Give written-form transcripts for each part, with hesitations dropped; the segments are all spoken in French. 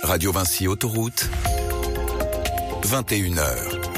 Radio Vinci Autoroute, 21h.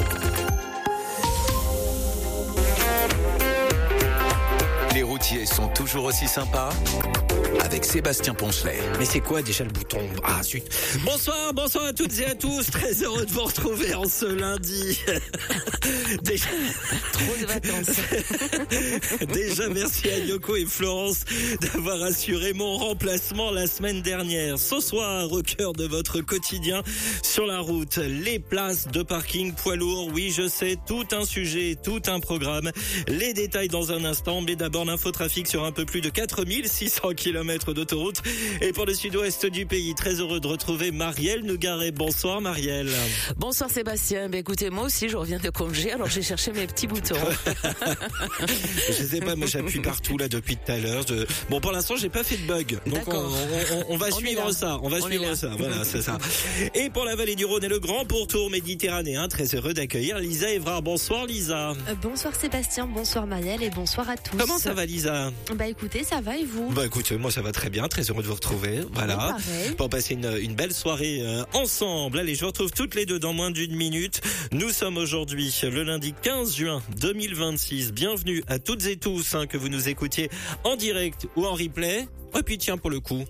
Les routiers sont toujours aussi sympas avec Sébastien Poncelet. Mais c'est quoi déjà le bouton ? Ah zut. Bonsoir à toutes et à tous. Très heureux de vous retrouver en ce lundi. Déjà... Trop de vacances. Déjà merci à Yoko et Florence d'avoir assuré mon remplacement la semaine dernière. Ce soir, au cœur de votre quotidien sur la route, les places de parking poids lourds. Oui, je sais, tout un sujet, tout un programme. Les détails dans un instant, mais d'abord l'infotrafic sur un peu plus de 4600 km d'autoroute. Et pour le sud-ouest du pays, très heureux de retrouver Marielle Nougaret. Bonsoir Marielle. Bonsoir Sébastien. Écoutez, moi aussi je reviens de congé, alors j'ai cherché mes petits boutons. Je sais pas, moi j'appuie partout là depuis tout à l'heure. Bon, pour l'instant j'ai pas fait de bug. Donc on va suivre ça. On va suivre ça. Voilà, c'est ça. Et pour la vallée du Rhône et le grand pourtour méditerranéen, très heureux d'accueillir Lisa Évrard. Bonsoir Lisa. Bonsoir Sébastien, bonsoir Marielle et bonsoir à tous. Comment ça va Lisa ? Écoutez, ça va et vous ? Écoutez, moi ça va très bien, très heureux de vous retrouver. Voilà. Pour passer une belle soirée ensemble. Allez, je vous retrouve toutes les deux dans moins d'une minute. Nous sommes aujourd'hui le lundi 15 juin 2026. Bienvenue à toutes et tous que vous nous écoutiez en direct ou en replay. Et puis tiens, pour le coup,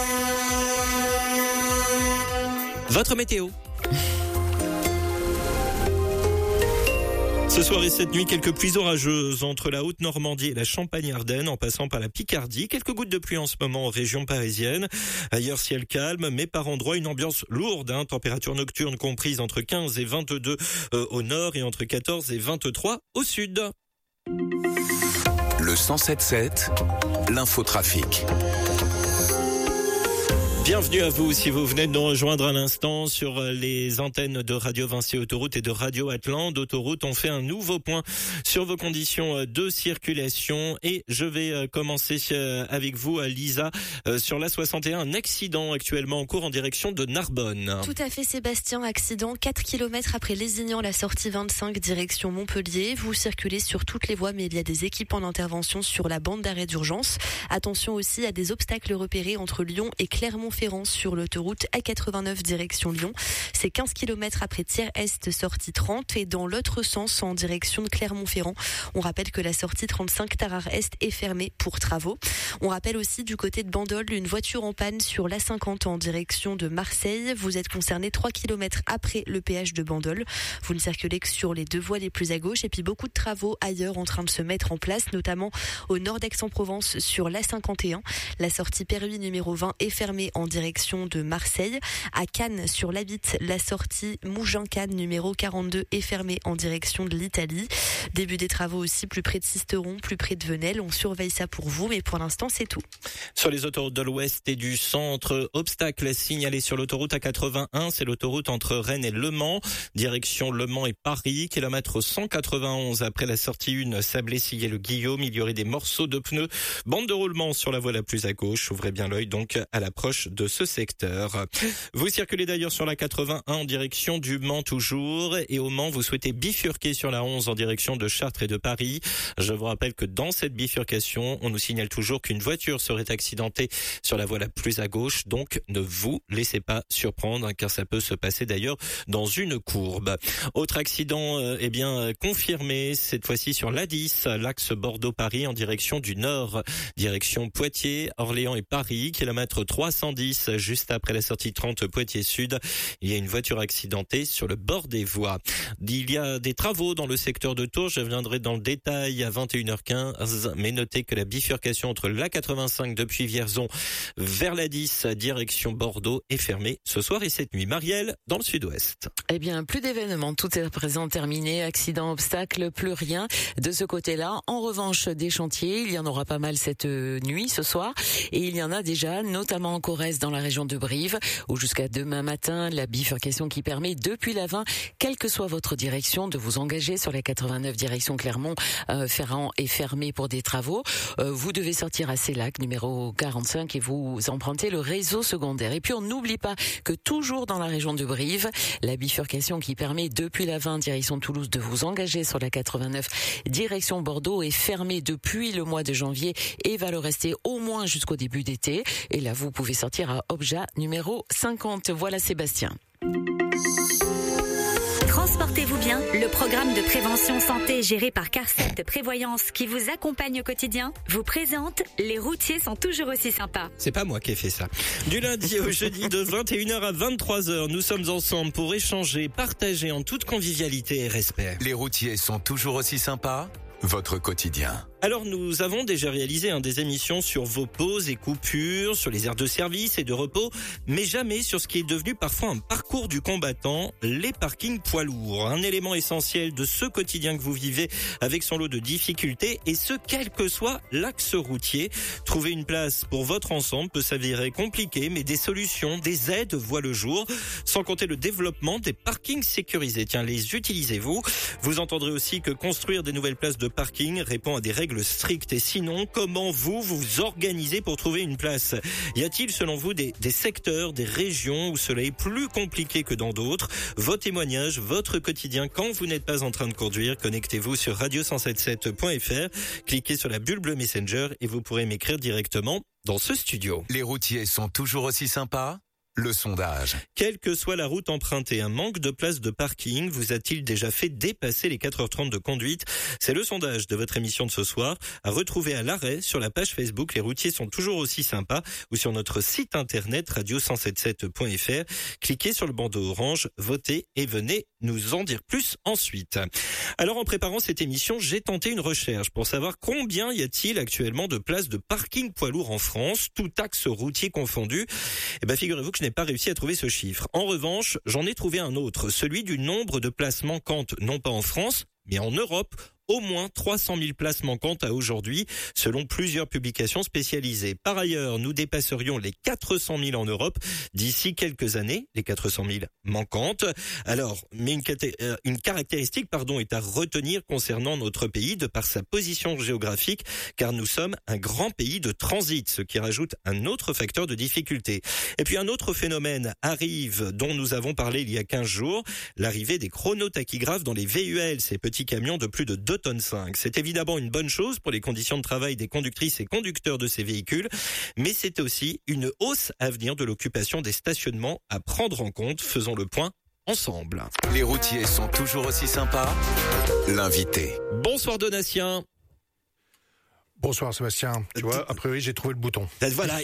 votre météo. Ce soir et cette nuit, quelques pluies orageuses entre la Haute-Normandie et la Champagne-Ardenne, en passant par la Picardie. Quelques gouttes de pluie en ce moment en région parisienne. Ailleurs, ciel calme, mais par endroits, une ambiance lourde. Température nocturne comprise entre 15 et 22 au nord et entre 14 et 23 au sud. Le 107.7, l'infotrafic. Bienvenue à vous si vous venez de nous rejoindre à l'instant sur les antennes de Radio Vinci Autoroute et de Radio Atlante Autoroute. On fait un nouveau point sur vos conditions de circulation et je vais commencer avec vous Lisa sur l'A61, un accident actuellement en cours en direction de Narbonne. Tout à fait Sébastien, accident 4 km après Lézignan, la sortie 25 direction Montpellier. Vous circulez sur toutes les voies mais il y a des équipes en intervention sur la bande d'arrêt d'urgence. Attention aussi à des obstacles repérés entre Lyon et Clermont-Ferrand sur l'autoroute A89 direction Lyon. C'est 15 km après Thiers-Est, sortie 30 et dans l'autre sens en direction de Clermont-Ferrand. On rappelle que la sortie 35 Tarare-Est est fermée pour travaux. On rappelle aussi du côté de Bandol une voiture en panne sur l'A50 en direction de Marseille. Vous êtes concerné 3 km après le péage de Bandol. Vous ne circulez que sur les deux voies les plus à gauche et puis beaucoup de travaux ailleurs en train de se mettre en place, notamment au nord d'Aix-en-Provence sur l'A51. La sortie Perruy numéro 20 est fermée en direction de Marseille. À Cannes, sur l'Abitte, la sortie Mougins-Cannes numéro 42 est fermée en direction de l'Italie. Début des travaux aussi plus près de Sisteron, plus près de Venelle. On surveille ça pour vous, mais pour l'instant, c'est tout. Sur les autoroutes de l'Ouest et du Centre, obstacle signalé sur l'autoroute A81, c'est l'autoroute entre Rennes et Le Mans, direction Le Mans et Paris, kilomètre 191 après la sortie 1, Sablé-Sillé-le-Guillaume. Il y aurait des morceaux de pneus. Bande de roulement sur la voie la plus à gauche. Ouvrez bien l'œil donc à l'approche de ce secteur. Vous circulez d'ailleurs sur la 81 en direction du Mans toujours et au Mans vous souhaitez bifurquer sur la 11 en direction de Chartres et de Paris. Je vous rappelle que dans cette bifurcation, on nous signale toujours qu'une voiture serait accidentée sur la voie la plus à gauche, donc ne vous laissez pas surprendre car ça peut se passer d'ailleurs dans une courbe. Autre accident confirmé, cette fois-ci sur l'A10, l'axe Bordeaux-Paris en direction du nord, direction Poitiers, Orléans et Paris, kilomètre 310 juste après la sortie 30 Poitiers Sud. Il y a une voiture accidentée sur le bord des voies. Il y a des travaux dans le secteur de Tours. Je viendrai dans le détail à 21h15. Mais notez que la bifurcation entre l'A85 depuis Vierzon vers la 10 direction Bordeaux est fermée ce soir et cette nuit. Marielle, dans le sud-ouest. Eh bien, plus d'événements. Tout est à présent terminé. Accident, obstacle, plus rien de ce côté-là. En revanche, des chantiers. Il y en aura pas mal cette nuit, ce soir. Et il y en a déjà, notamment en Corrèze, dans la région de Brive, où jusqu'à demain matin, la bifurcation qui permet depuis la 20, quelle que soit votre direction, de vous engager sur la 89 direction Clermont-Ferrand est fermée pour des travaux. Vous devez sortir à Célac, numéro 45, et vous empruntez le réseau secondaire. Et puis on n'oublie pas que toujours dans la région de Brive, la bifurcation qui permet depuis la 20 direction Toulouse de vous engager sur la 89 direction Bordeaux est fermée depuis le mois de janvier et va le rester au moins jusqu'au début d'été. Et là, vous pouvez sortir Obja numéro 50. Voilà Sébastien. Transportez-vous bien, le programme de prévention santé géré par Carcet Prévoyance qui vous accompagne au quotidien vous présente Les routiers sont toujours aussi sympas. C'est pas moi qui ai fait ça. Du lundi au jeudi de 21h à 23h, nous sommes ensemble pour échanger, partager en toute convivialité et respect. Les routiers sont toujours aussi sympas. Votre quotidien. Alors nous avons déjà réalisé des émissions sur vos pauses et coupures, sur les aires de service et de repos, mais jamais sur ce qui est devenu parfois un parcours du combattant, les parkings poids lourds. Un élément essentiel de ce quotidien que vous vivez avec son lot de difficultés et ce quel que soit l'axe routier. Trouver une place pour votre ensemble peut s'avérer compliqué, mais des solutions, des aides voient le jour, sans compter le développement des parkings sécurisés. Tiens, les utilisez-vous? Vous entendrez aussi que construire des nouvelles places de parking répond à des règles strictes. Et sinon, comment vous vous organisez pour trouver une place? Y a-t-il selon vous des secteurs, des régions où cela est plus compliqué que dans d'autres? Vos témoignages, votre quotidien quand vous n'êtes pas en train de conduire, connectez-vous sur radio177.fr, cliquez sur la bulle bleue Messenger et vous pourrez m'écrire directement dans ce studio. Les routiers sont toujours aussi sympas? Le sondage. Quelle que soit la route empruntée, un manque de place de parking vous a-t-il déjà fait dépasser les 4h30 de conduite? C'est le sondage de votre émission de ce soir, à retrouver à l'arrêt sur la page Facebook Les routiers sont toujours aussi sympas ou sur notre site internet radio177.fr. Cliquez sur le bandeau orange, votez et venez nous en dire plus ensuite. Alors en préparant cette émission, j'ai tenté une recherche pour savoir combien y a-t-il actuellement de places de parking poids lourd en France, tout axe routier confondu. Eh ben figurez-vous que je n'ai pas réussi à trouver ce chiffre. En revanche, j'en ai trouvé un autre, celui du nombre de places manquantes, non pas en France, mais en Europe. Au moins 300 000 places manquantes à aujourd'hui, selon plusieurs publications spécialisées. Par ailleurs, nous dépasserions les 400 000 en Europe d'ici quelques années, les 400 000 manquantes. Alors, mais une caractéristique, est à retenir concernant notre pays de par sa position géographique, car nous sommes un grand pays de transit, ce qui rajoute un autre facteur de difficulté. Et puis un autre phénomène arrive, dont nous avons parlé il y a 15 jours, l'arrivée des chronotachygraphes dans les VUL, ces petits camions de plus de 2,5 tonnes. C'est évidemment une bonne chose pour les conditions de travail des conductrices et conducteurs de ces véhicules, mais c'est aussi une hausse à venir de l'occupation des stationnements à prendre en compte. Faisons le point ensemble. Les routiers sont toujours aussi sympas. L'invité. Bonsoir Donatien. Bonsoir Sébastien. Tu vois, a priori j'ai trouvé le bouton. Voilà.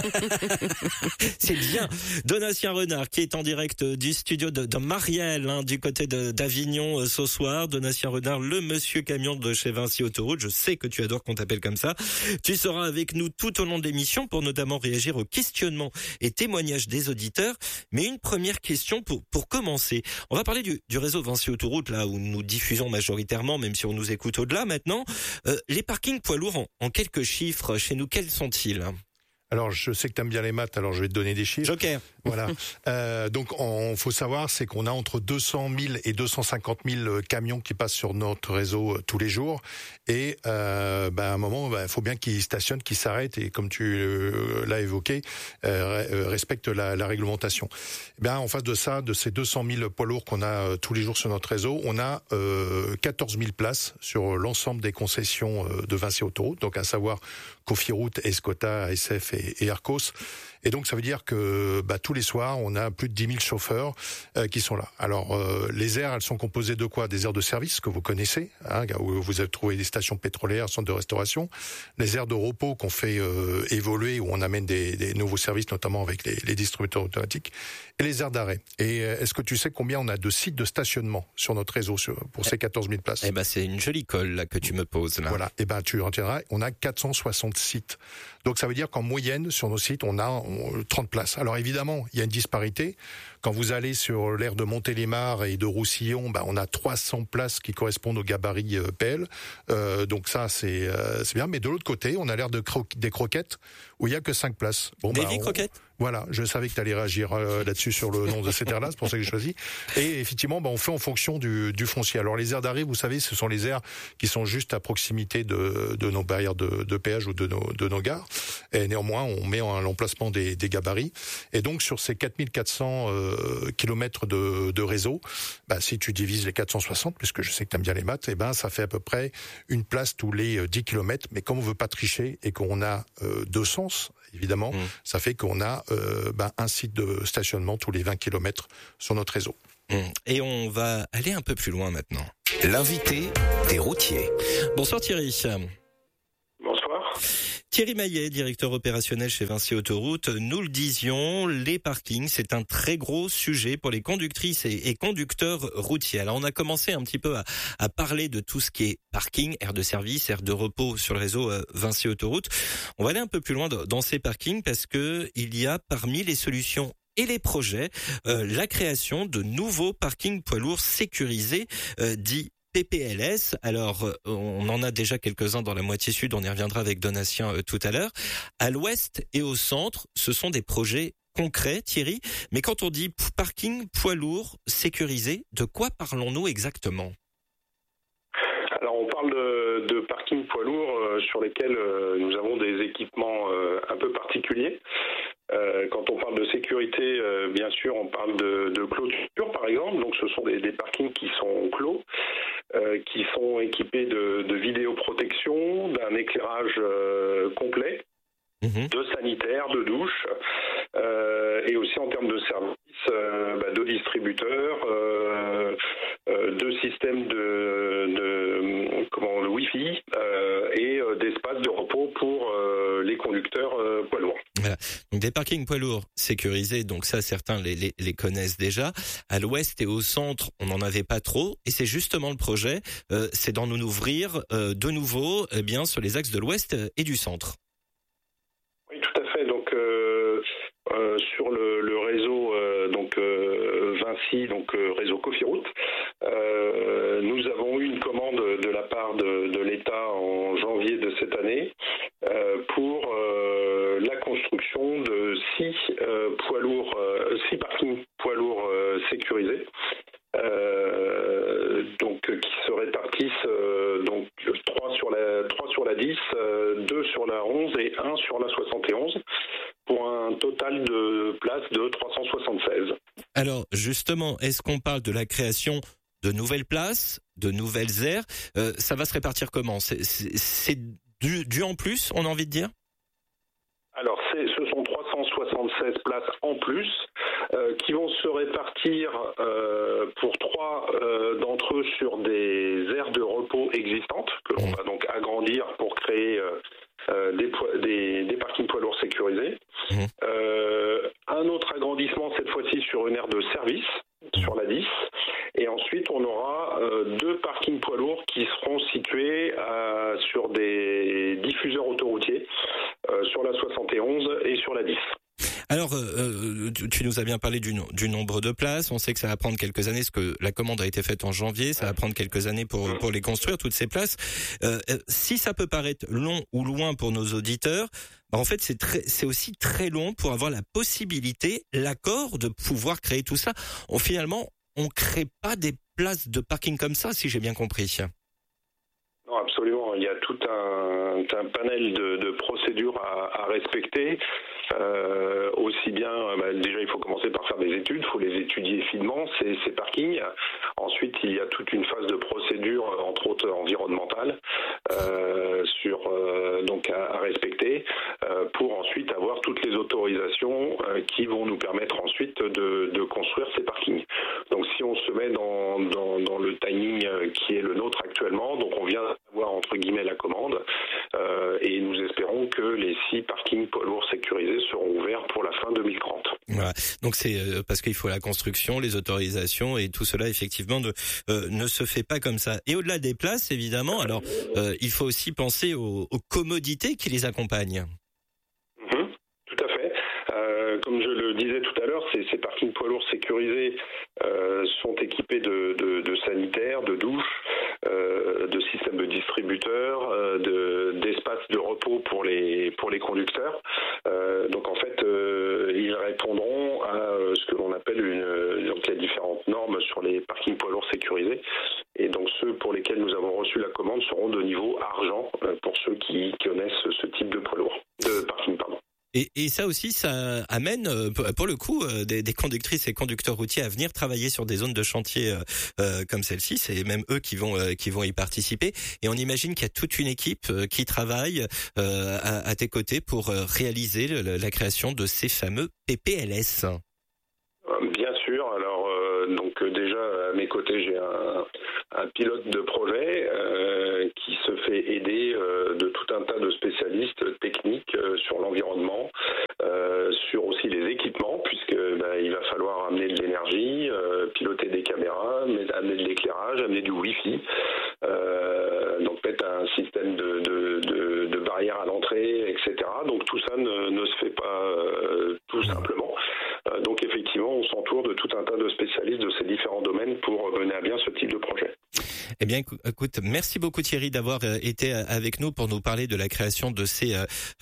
C'est bien. Donatien Renard qui est en direct du studio de Marielle, du côté d'Avignon ce soir. Donatien Renard, le monsieur camion de chez Vinci Autoroute. Je sais que tu adores qu'on t'appelle comme ça. Tu seras avec nous tout au long de l'émission pour notamment réagir aux questionnements et témoignages des auditeurs. Mais une première question pour commencer. On va parler du réseau Vinci Autoroute, là où nous diffusons majoritairement, même si on nous écoute au-delà maintenant. Les parkings poids lourds en quelques chiffres, chez nous, quels sont-ils? Alors, je sais que tu aimes bien les maths, alors je vais te donner des chiffres. Joker. Voilà. Donc, faut savoir, c'est qu'on a entre 200 000 et 250 000 camions qui passent sur notre réseau tous les jours. Et à un moment, faut bien qu'ils stationnent, qu'ils s'arrêtent et, comme tu l'as évoqué, respectent la réglementation. En face de ça, de ces 200 000 poids lourds qu'on a tous les jours sur notre réseau, on a 14 000 places sur l'ensemble des concessions de Vinci Autoroute, donc à savoir Cofiroute, Escota, ASF et Arcos. Et donc ça veut dire que tous les soirs, on a plus de 10 000 chauffeurs qui sont là. Alors les aires, elles sont composées de quoi? Des aires de service que vous connaissez, où vous avez trouvé des stations pétrolières, centres de restauration, les aires de repos qu'on fait évoluer, où on amène des nouveaux services, notamment avec les distributeurs automatiques, et les aires d'arrêt. Et est-ce que tu sais combien on a de sites de stationnement sur notre réseau pour ces 14 000 places? C'est une jolie colle là que tu me poses là. Voilà. Tu retiendras, on a 460 sites. Donc ça veut dire qu'en moyenne sur nos sites, on a 30 places. Alors évidemment, il y a une disparité. Quand vous allez sur l'aire de Montélimar et de Roussillon, on a 300 places qui correspondent au gabarit PL. Donc ça, c'est bien. Mais de l'autre côté, on a l'aire des Croquettes où il y a que 5 places. Des vieilles Croquettes. Voilà, je savais que tu allais réagir là-dessus sur le nom de cette aire-là, c'est pour ça que j'ai choisi. Et effectivement, on fait en fonction du foncier. Alors les aires d'arrêt, vous savez, ce sont les aires qui sont juste à proximité de nos barrières de péage ou de nos gares. Et néanmoins, on met l'emplacement des gabarits. Et donc sur ces 4400 kilomètres de réseau, si tu divises les 460, puisque je sais que tu aimes bien les maths, ça fait à peu près une place tous les 10 kilomètres. Mais comme on veut pas tricher et qu'on a deux sens, évidemment, ça fait qu'on a un site de stationnement tous les 20 km sur notre réseau. Et on va aller un peu plus loin maintenant. L'invité des routiers. Bonsoir Thierry. Bonsoir. Thierry Maillet, directeur opérationnel chez Vinci Autoroute. Nous le disions, les parkings, c'est un très gros sujet pour les conductrices et conducteurs routiers. Alors on a commencé un petit peu à parler de tout ce qui est parking, aire de service, aire de repos sur le réseau Vinci Autoroute. On va aller un peu plus loin dans ces parkings parce que il y a parmi les solutions et les projets, la création de nouveaux parkings poids lourds sécurisés, dits PPLS. Alors, on en a déjà quelques-uns dans la moitié sud, on y reviendra avec Donatien tout à l'heure. À l'ouest et au centre, ce sont des projets concrets, Thierry. Mais quand on dit parking poids lourd sécurisé, de quoi parlons-nous exactement ? Alors, on parle de parking poids lourd sur lesquels nous avons des équipements un peu particuliers. Quand on parle de sécurité, bien sûr, on parle de clôture, par exemple. Donc, ce sont des parkings qui sont clos, qui sont équipés de vidéoprotection, d'un éclairage complet, de sanitaire, de douche, et aussi en termes de services, de distributeurs, de systèmes de Wi-Fi et d'espaces de repos pour les conducteurs poids lourds. Voilà. Donc des parkings poids lourds sécurisés, donc ça certains les connaissent déjà. À l'ouest et au centre, on n'en avait pas trop, et c'est justement le projet, c'est d'en ouvrir de nouveau, sur les axes de l'ouest et du centre. Oui, tout à fait. Donc sur le réseau Vinci, réseau Cofiroute, nous avons eu une commande de la part de l'État en janvier de cette année pour la construction de 6 parkings poids lourds sécurisés, qui se répartissent 3 sur la 10, 2 sur la 11 et 1 sur la 71, pour un total de places de 376. Alors justement, est-ce qu'on parle de la création de nouvelles places, de nouvelles aires ? Ça va se répartir comment ? C'est du en plus, on a envie de dire ? Alors ce sont 376 places en plus qui vont se répartir pour 3 d'entre eux sur des aires de repos existantes que l'on va donc agrandir pour créer des parkings poids lourds sécurisés. Un autre agrandissement cette fois-ci sur une aire de service sur la 10, et ensuite on aura 2 parkings poids lourds qui seront situés sur des diffuseurs autoroutiers sur la 71 et sur la 10. Alors, tu nous as bien parlé du nombre de places. On sait que ça va prendre quelques années, parce que la commande a été faite en janvier. Ça va prendre quelques années pour les construire, toutes ces places. Si ça peut paraître long ou loin pour nos auditeurs, en fait, c'est aussi très long pour avoir la possibilité, l'accord de pouvoir créer tout ça. Finalement, on crée pas des places de parking comme ça, si j'ai bien compris. Non, absolument. Il y a tout un panel de procédures à respecter. Aussi bien, déjà il faut commencer par faire des études, il faut les étudier finement, ces parkings. Ensuite, il y a toute une phase de procédure, entre autres environnementale, à respecter, pour ensuite avoir toutes les autorisations qui vont nous permettre ensuite de construire ces parkings. Donc si on se met dans le timing qui est le nôtre actuellement, donc on vient d'avoir entre guillemets la commande, et nous espérons que les 6 parkings poids lourds sécurisés seront ouverts pour la fin 2030. Voilà. Donc c'est parce qu'il faut la construction, les autorisations, et tout cela effectivement ne se fait pas comme ça. Et au-delà des places, évidemment, alors il faut aussi penser aux commodités qui les accompagnent. Tout à fait. Comme je le disais tout à l'heure, ces parkings poids lourds sécurisés sont équipés de sanitaires, de douches, de systèmes de distributeurs, d'espaces de repos pour les conducteurs. Donc en fait, ils répondront à ce que l'on appelle les différentes normes sur les parkings poids lourds sécurisés. Et donc ceux pour lesquels nous avons reçu la commande seront de niveau argent pour ceux qui connaissent ce type de poids lourd, de parking, pardon. Et ça aussi, ça amène, pour le coup, des conductrices et conducteurs routiers à venir travailler sur des zones de chantier comme celle-ci. C'est même eux qui vont y participer. Et on imagine qu'il y a toute une équipe qui travaille à tes côtés pour réaliser la création de ces fameux PPLS. Bien sûr. Alors, donc déjà à mes côtés, j'ai un pilote de projet qui se fait aider de tout un tas de spécialistes techniques sur l'environnement, sur aussi les équipements, puisque il va falloir amener de l'énergie, piloter des caméras, amener de l'éclairage, amener du Wi-Fi, donc mettre un système de barrière à l'entrée, etc. Donc tout ça ne se fait pas tout simplement. Donc effectivement, on s'entoure de tout un tas de spécialistes de ces différents domaines pour mener à bien ce type de projet. Eh bien, écoute, merci beaucoup Thierry d'avoir été avec nous pour nous parler de la création de ces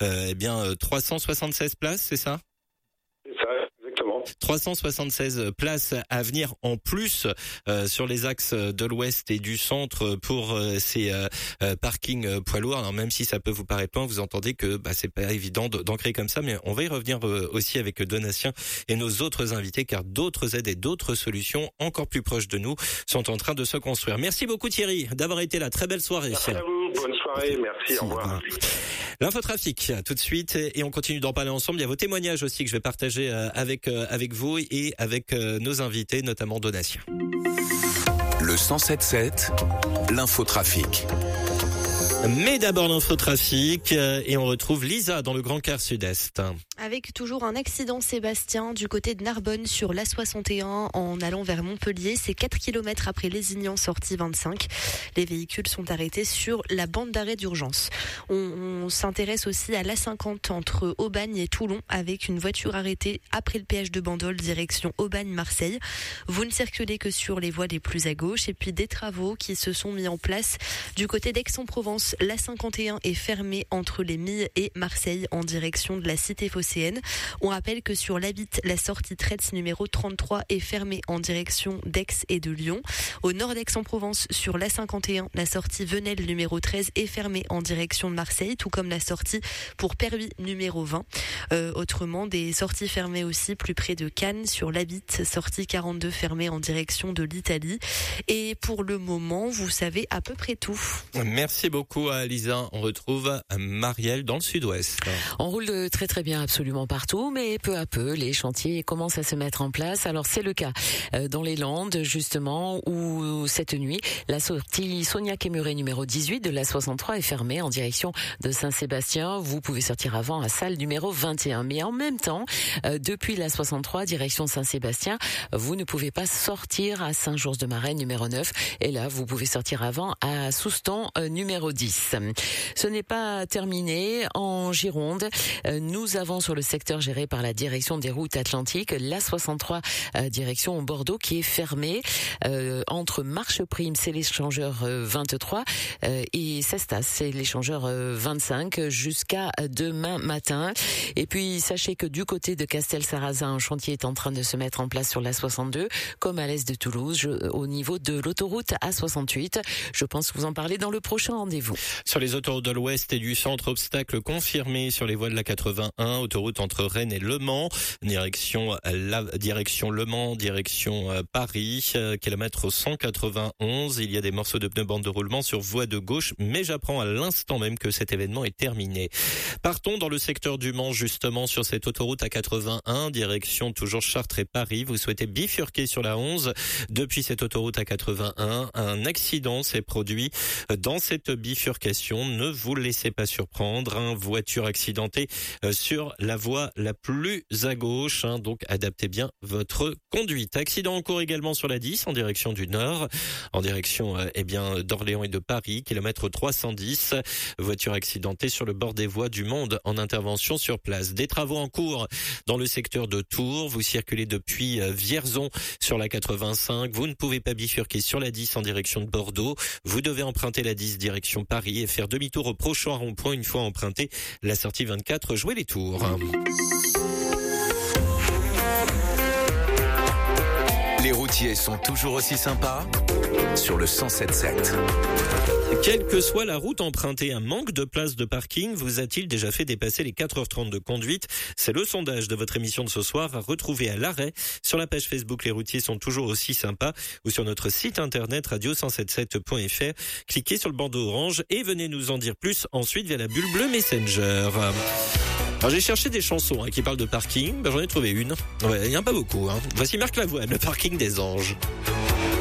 376 places, c'est ça ? C'est ça, exactement. 376 places à venir en plus sur les axes de l'ouest et du centre pour ces parkings poids lourds. Alors même si ça peut vous paraître loin, vous entendez que c'est pas évident d'ancrer comme ça, mais on va y revenir aussi avec Donatien et nos autres invités, car d'autres aides et d'autres solutions encore plus proches de nous sont en train de se construire. Merci beaucoup Thierry d'avoir été là. Très belle soirée. Merci à vous, bonne soirée, merci, au revoir. L'infotrafic, tout de suite, et on continue d'en parler ensemble. Il y a vos témoignages aussi que je vais partager avec vous et avec nos invités, notamment Donatien. Le 107.7, l'infotrafic. Mais d'abord l'infotrafic, et on retrouve Lisa dans le Grand Quart Sud-Est. Avec toujours un accident, Sébastien, du côté de Narbonne sur l'A61 en allant vers Montpellier. C'est 4 km après Lézignan, sortie 25. Les véhicules sont arrêtés sur la bande d'arrêt d'urgence. On s'intéresse aussi à l'A50 entre Aubagne et Toulon avec une voiture arrêtée après le péage de Bandol, direction Aubagne-Marseille. Vous ne circulez que sur les voies les plus à gauche. Et puis des travaux qui se sont mis en place du côté d'Aix-en-Provence. L'A51 est fermée entre les Milles et Marseille en direction de la cité phocéenne. On rappelle que sur l'A8, la sortie Tretz numéro 33 est fermée en direction d'Aix et de Lyon. Au nord d'Aix-en-Provence, sur l'A51, la sortie Venelle numéro 13 est fermée en direction de Marseille, tout comme la sortie pour Perhuis numéro 20. Autrement, des sorties fermées aussi plus près de Cannes sur l'A8, sortie 42 fermée en direction de l'Italie. Et pour le moment, vous savez à peu près tout. Merci beaucoup à Lisa. On retrouve Marielle dans le sud-ouest. On roule très très bien absolument partout, mais peu à peu, les chantiers commencent à se mettre en place. Alors c'est le cas dans les Landes, justement, où cette nuit, la sortie Soignac-et-Muret numéro 18 de la 63 est fermée en direction de Saint-Sébastien. Vous pouvez sortir avant à Salles numéro 21. Mais en même temps, depuis la 63, direction Saint-Sébastien, vous ne pouvez pas sortir à Saint-Georges-de-Marais numéro 9. Et là, vous pouvez sortir avant à Souston numéro 10. Ce n'est pas terminé. En Gironde, nous avons sur le secteur géré par la direction des routes atlantiques, la 63 direction Bordeaux qui est fermée entre Marche-Prime, c'est l'échangeur 23 et Cestas, c'est l'échangeur 25 jusqu'à demain matin. Et puis sachez que du côté de Castel-Sarrazin, un chantier est en train de se mettre en place sur la 62, comme à l'est de Toulouse, au niveau de l'autoroute A68. Je pense que vous en parlez dans le prochain rendez-vous. Sur les autoroutes de l'Ouest et du centre, obstacles confirmés sur les voies de la 81, autoroute entre Rennes et Le Mans, direction Le Mans, direction Paris, kilomètre 191. Il y a des morceaux de pneus bande de roulement sur voie de gauche, mais j'apprends à l'instant même que cet événement est terminé. Partons dans le secteur du Mans, justement, sur cette autoroute A81, direction toujours Chartres et Paris. Vous souhaitez bifurquer sur la 11. Depuis cette autoroute A81, un accident s'est produit dans cette bifurcation. Ne vous laissez pas surprendre. Une voiture accidentée sur la voie la plus à gauche. Donc adaptez bien votre conduite. Accident en cours également sur la 10 en direction du nord, en direction d'Orléans et de Paris, kilomètre 310. Voiture accidentée sur le bord des voies du Monde en intervention sur place. Des travaux en cours dans le secteur de Tours. Vous circulez depuis Vierzon sur la 85. Vous ne pouvez pas bifurquer sur la 10 en direction de Bordeaux. Vous devez emprunter la 10 direction Paris et faire demi-tour au prochain rond-point une fois emprunté la sortie 24. Jouez les tours. Les routiers sont toujours aussi sympas sur le 107.7. Quelle que soit la route empruntée, un manque de place de parking vous a-t-il déjà fait dépasser les 4h30 de conduite? C'est le sondage de votre émission de ce soir à retrouver à l'arrêt sur la page Facebook Les routiers sont toujours aussi sympas ou sur notre site internet radio177.fr. Cliquez sur le bandeau orange et venez nous en dire plus ensuite via la bulle bleue Messenger. Alors j'ai cherché des chansons qui parlent de parking, j'en ai trouvé une. Ouais, il n'y en a pas beaucoup. Voici Marc Lavoine, le parking des anges.